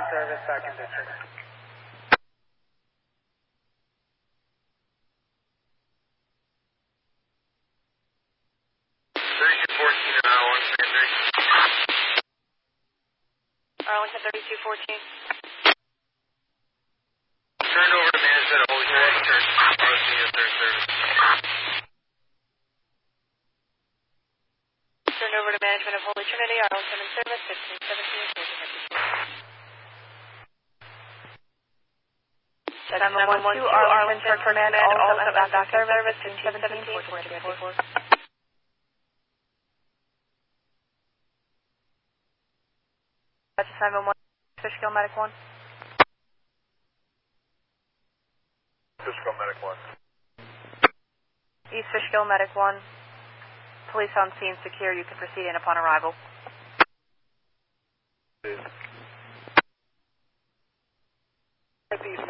service back in district. Arlington 3214. Turned over to management of Holy Trinity Church, Arlington is their service. Turned over to management of Holy Trinity, Arlington in service, 1517. 712 Arlington Church Command, all back in service, 1517. That's 911, Fishkill Medic 1. Fishkill Medic 1. East Fishkill Medic 1. Police on scene secure. You can proceed in upon arrival. Please.